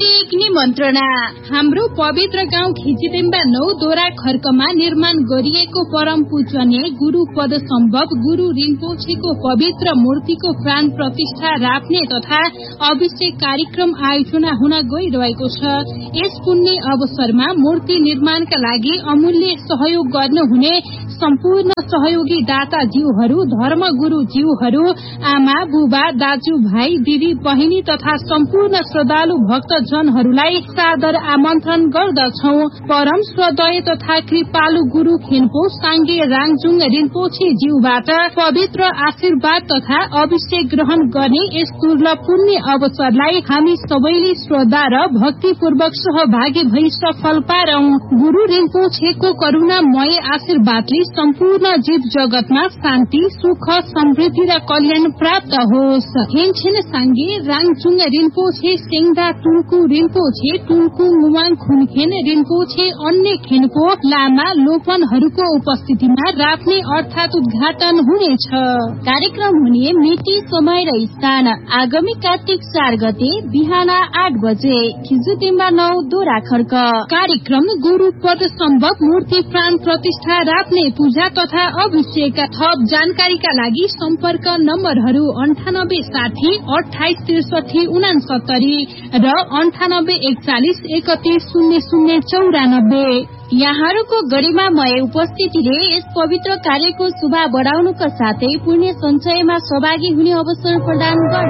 हार्दिक निमन्त्रणा। हाम्रो पवित्र गाउँ खिचिदिम्बा 9 दोरा खर्कमा निर्माण गरिएको परम पूजनीय गुरु पद सम्भव गुरु रिम्पोछेको पवित्र मूर्तिको प्राण प्रतिष्ठा राख्ने तथा अभिषेक कार्यक्रम आयोजना हुन गइरहेको छ। यस पुण्य अवसरमा मूर्ति निर्माणका लागि अमूल्य सहयोग गर्नुहुने सम्पूर्ण सहयोगी दाता जीवहरू, धर्म गुरु जीवहरू, आमा बुबा, दाजु भाइ, दिदी बहिनी तथा सम्पूर्ण श्रद्धालु भक्तजनहरूलाई सादर आमन्त्रण गर्दछौ। परम श्रद्धेय तथा कृपालु गुरु खेन्पो साङ्गे राङजुङ रिम्पोछे ज्यूबाट पवित्र आशीर्वाद तथा अभिषेक ग्रहण गर्ने यस दुर्लभ पुण्य अवसरलाई हामी सबैले श्रद्धा र भक्तिपूर्वक सहभागी भई सफल पारौं। गुरु रिम्पोछेको करुणामय आशीर्वादले सम्पूर्ण जीव जगतमा शान्ति, सुख, समृद्धि र कल्याण प्राप्त होस्। हेनछेन साङ्गे राङजुङ रिम्पोछे सेङ्दा टुल्कु रिम्पोछे टुल्कु मुवाङ खुनखेन रिम्पोछे अन्य खेनको लामा लोपनहरूको उपस्थितिमा राख्ने अर्थात उद्घाटन हुनेछ। कार्यक्रम हुने मिति, समय र स्थान आगामी कार्तिक 4 गते बिहान 8 बजे खिजुतिम्बा 9 दोरा खर्क। कार्यक्रम गुरु पद सम्भव मूर्ति प्राण प्रतिष्ठा राख्ने पूजा तथा अभिषेक। थप जानकारीका लागि सम्पर्क नम्बरहरू 9860 286369 र 9841 310094। यहाँहरूको गरिमामय उपस्थितिले यस पवित्र कार्यको शोभा बढाउनुका साथै पुण्य सञ्चयमा सहभागी हुने अवसर प्रदान गर्छ।